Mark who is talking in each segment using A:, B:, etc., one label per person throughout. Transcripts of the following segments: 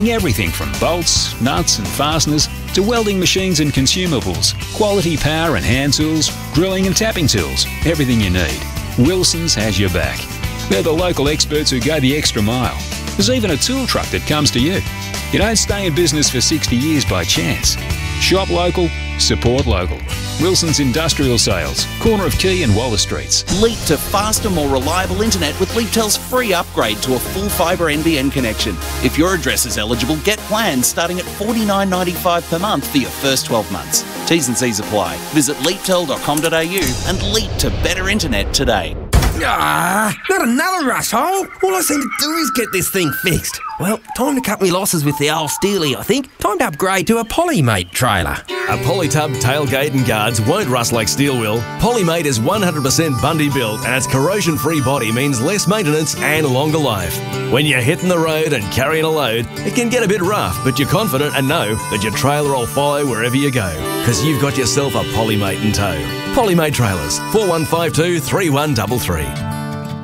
A: Everything from bolts, nuts and fasteners to welding machines and consumables, quality power and hand tools, drilling and tapping tools, everything you need. Wilson's has your back. They're the local experts who go the extra mile. There's even a tool truck that comes to you. You don't stay in business for 60 years by chance. Shop local, support local. Wilson's Industrial Sales, corner of Quay and Waller Streets.
B: Leap to faster, more reliable internet with Leaptel's free upgrade to a full fibre NBN connection. If your address is eligible, get plans starting at $49.95 per month for your first 12 months. T's and C's apply. Visit leaptel.com.au and leap to better internet today.
C: Ah, not another asshole. All I seem to do is get this thing fixed. Well, time to cut me losses with the old Steely, I think. Time to upgrade to a Polymate trailer.
D: A Polytub tailgate and guards won't rust like steel will. Polymate is 100% Bundy built, and its corrosion-free body means less maintenance and longer life. When you're hitting the road and carrying a load, it can get a bit rough, but you're confident and know that your trailer will follow wherever you go, because you've got yourself a Polymate in tow. Polymate Trailers, 4152 3133.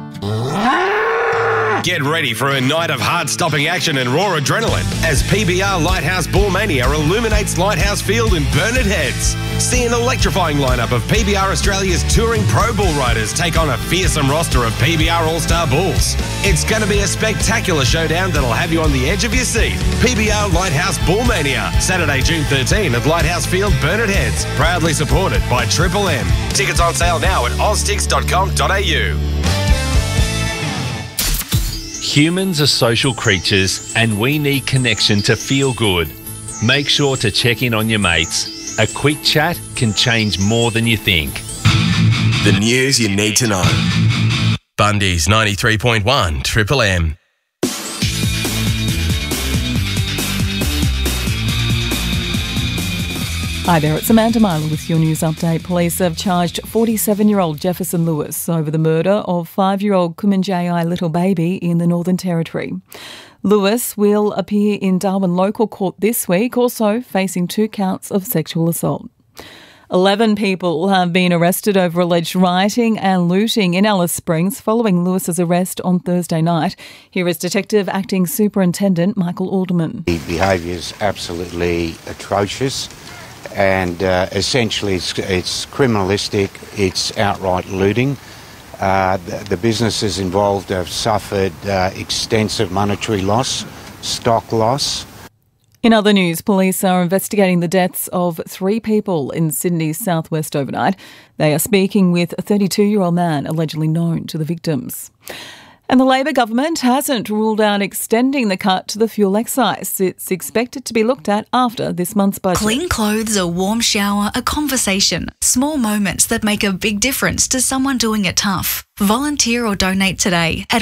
E: Get ready for a night of heart-stopping action and raw adrenaline as PBR Lighthouse Bull Mania illuminates Lighthouse Field in Burnett Heads. See an electrifying lineup of PBR Australia's touring pro bull riders take on a fearsome roster of PBR All-Star Bulls. It's going to be a spectacular showdown that'll have you on the edge of your seat. PBR Lighthouse Bull Mania, Saturday, June 13 at Lighthouse Field, Burnett Heads. Proudly supported by Triple M. Tickets on sale now at oztix.com.au.
F: Humans are social creatures and we need connection to feel good. Make sure to check in on your mates. A quick chat can change more than you think.
G: The news you need to know. Bundy's 93.1 Triple M.
H: Hi there, it's Amanda Myler with your news update. Police have charged 47-year-old Jefferson Lewis over the murder of 5-year-old Kumanjayi little baby in the Northern Territory. Lewis will appear in Darwin Local Court this week, also facing 2 counts of sexual assault. 11 people have been arrested over alleged rioting and looting in Alice Springs following Lewis's arrest on Thursday night. Here is Detective Acting Superintendent Michael Alderman.
I: The behaviour is absolutely atrocious. And essentially it's criminalistic, it's outright looting. The businesses involved have suffered extensive monetary loss, stock loss.
H: In other news, police are investigating the deaths of 3 people in Sydney's southwest overnight. They are speaking with a 32-year-old man allegedly known to the victims. And the Labor government hasn't ruled out extending the cut to the fuel excise. It's expected to be looked at after this month's budget.
J: Clean clothes, a warm shower, a conversation. Small moments that make a big difference to someone doing it tough. Volunteer or donate today at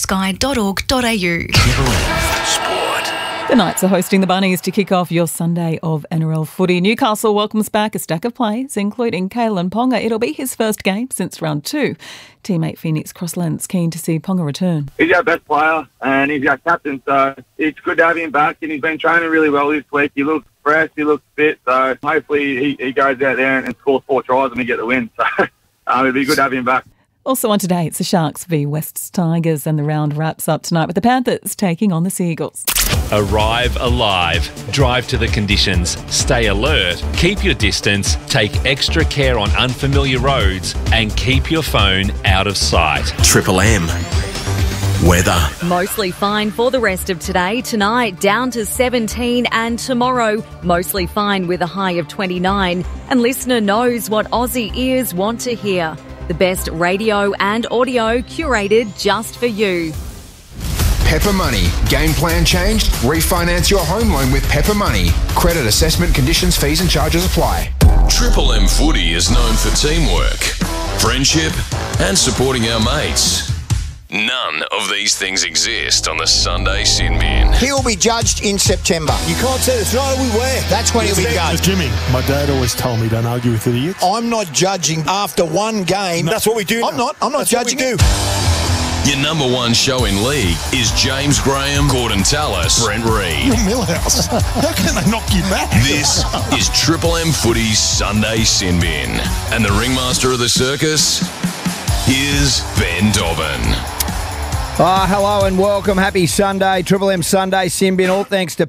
J: orangesky.org.au.
G: Sport.
H: The Knights are hosting the Bunnies to kick off your Sunday of NRL footy. Newcastle welcomes back a stack of players, including Kalen Ponga. It'll be his first game since round 2. Teammate Phoenix Crossland's keen to see Ponga return.
K: He's our best player and he's our captain, so it's good to have him back, and he's been training really well this week. He looks fresh, he looks fit, so hopefully he goes out there and scores 4 tries and we get the win. So it'll be good to have him back.
H: Also on today, it's the Sharks v Wests Tigers, and the round wraps up tonight with the Panthers taking on the Seagulls.
F: Arrive alive. Drive to the conditions. Stay alert. Keep your distance. Take extra care on unfamiliar roads and keep your phone out of sight.
G: Triple M. Weather.
L: Mostly fine for the rest of today. Tonight down to 17, and tomorrow mostly fine with a high of 29. And listener knows what Aussie ears want to hear. The best radio and audio curated just for you.
M: Pepper Money. Game plan changed? Refinance your home loan with Pepper Money. Credit assessment, conditions, fees and charges apply.
N: Triple M Footy is known for teamwork, friendship and supporting our mates. None of these things exist on the Sunday Sin Bin.
O: He'll be judged in September. You can't say it's not we wear. That's when he'll be judged.
P: Jimmy, my dad always told me don't argue with idiots.
O: I'm not judging after one game.
P: That's what we do.
O: I'm not judging you.
N: Your number one show in league is James Graham, Gordon Tallis, Brent Reid.
P: You're Millhouse. How can they knock you back?
N: This is Triple M Footy's Sunday Sin Bin. And the ringmaster of the circus is Ben Dobbin.
Q: Hello and welcome. Happy Sunday. Triple M Sunday Sin Bin. All thanks to